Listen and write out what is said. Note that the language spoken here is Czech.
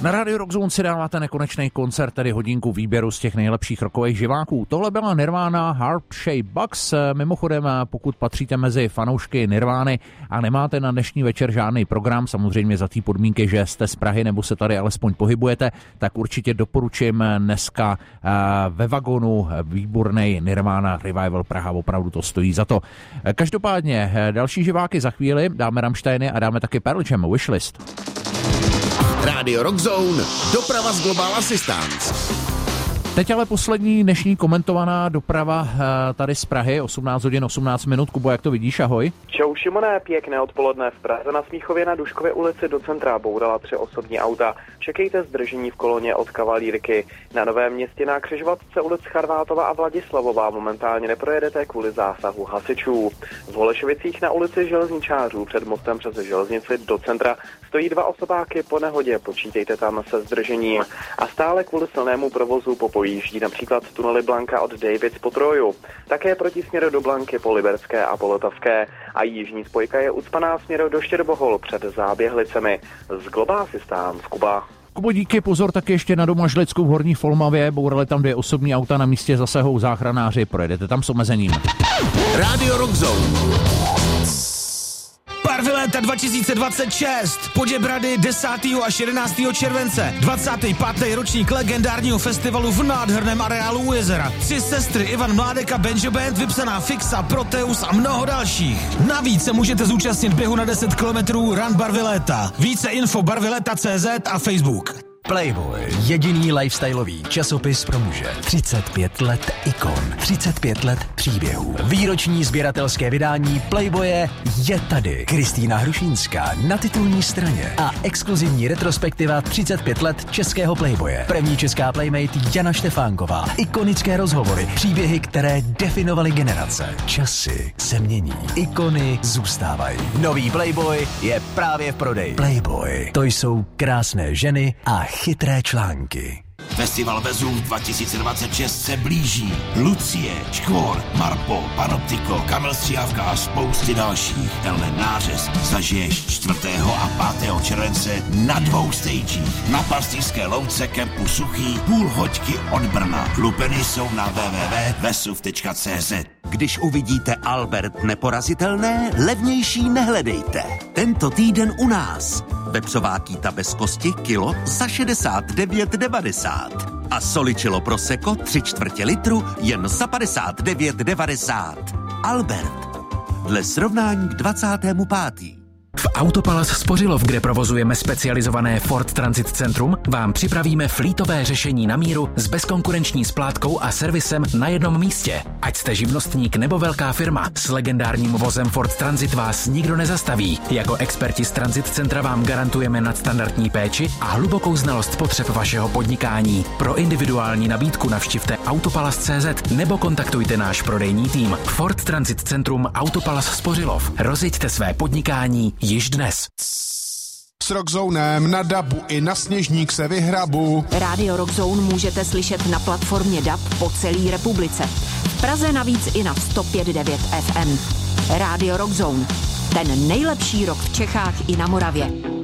Na Radio Rock Zone si dáváte nekonečný koncert, tedy hodinku výběru z těch nejlepších rockových živáků. Tohle byla Nirvana Heart Shaped Box. Mimochodem, pokud patříte mezi fanoušky Nirvány a nemáte na dnešní večer žádný program, samozřejmě za té podmínky, že jste z Prahy nebo se tady alespoň pohybujete, tak určitě doporučím dneska ve vagonu výborný Nirvana Revival Praha, opravdu to stojí za to. Každopádně další živáky za chvíli, dáme Rammsteiny a dáme taky Pearl Jam Wishlist. Radio Rock Zone, doprava z Global Assistance. Teď ale poslední dnešní komentovaná doprava tady z Prahy, 18 hodin 18 minut. Kubo, jak to vidíš? Ahoj. Čau Šimone, pěkné odpoledne. V Praze na Smíchově na Duškově ulici do centra bourala 3 osobní auta. Čekejte zdržení v koloně od Kavalírky. Na Novém Městě na křižovatce ulic Charvátova a Vladislavová momentálně neprojedete kvůli zásahu hasičů. V Holešovicích na ulici Železničářů před mostem přes železnici do centra stojí 2 osobáky po nehodě, počítejte tam se zdržením. A stále kvůli silnému provozu pojíždí například tunely Blanka od Davids po Troju. Také proti směru do Blanky po Liberské a po Lotavské. A jižní spojka je ucpaná směru do Štěrbohol před Záběhlicemi. Z Global Assistance, Kuba. Kubo, díky, pozor taky ještě na Domažlicku v Horní Folmavě. Bourali tam 2 osobní auta, na místě zasahou záchranáři, projedete tam s omezením. Radio Rock Zone. Barviléta 2026, Poděbrady 10. až 11. července, 25. ročník legendárního festivalu v nádherném areálu u jezera. 3 sestry, Ivan Mládek a Benjo Band, vypsaná Fixa, Proteus a mnoho dalších. Navíc se můžete zúčastnit běhu na 10 km Run Barviléta. Více info barvileta.cz a Facebook. Playboy, jediný lifestyleový časopis pro muže. 35 let ikon, 35 let příběhů. Výroční sběratelské vydání Playboye je tady. Kristýna Hrušínská na titulní straně a exkluzivní retrospektiva 35 let českého Playboye. První česká playmate Jana Štefánková. Ikonické rozhovory, příběhy, které definovaly generace. Časy se mění, ikony zůstávají. Nový Playboy je právě v prodeji. Playboy, to jsou krásné ženy a chytré články. Festival Vezův 2026 se blíží. Lucie, Škvor, Marpo, Panoptiko, Kamil Stříhavka a spousty dalších. Tenhle nářez zažiješ 4. a 5. července na 2 stagích. Na Pastýřské louce kempu Suchý, půl hoďky od Brna. Lupeny jsou na www.vesuv.cz. Když uvidíte Albert Neporazitelné, levnější nehledejte. Tento týden u nás. Vepřová kýta bez kosti kilo za 69,90. A soličilo prosecco 3/4 litru jen za 59,90. Albert. Dle srovnání k 25. V Autopalas Spořilov, kde provozujeme specializované Ford Transit Centrum, vám připravíme flítové řešení na míru s bezkonkurenční splátkou a servisem na jednom místě. Ať jste živnostník nebo velká firma, s legendárním vozem Ford Transit vás nikdo nezastaví. Jako experti z Transit Centra vám garantujeme nadstandardní péči a hlubokou znalost potřeb vašeho podnikání. Pro individuální nabídku navštivte Autopalas.cz nebo kontaktujte náš prodejní tým. Ford Transit Centrum Autopalas Spořilov. Rozjeďte své podnikání již dnes. S Rockzonem na dabu i na Sněžník se vyhrabu. Radio Rockzone můžete slyšet na platformě DAB po celé republice. V Praze navíc i na 105.9 FM. Radio Rockzone. Ten nejlepší rock v Čechách i na Moravě.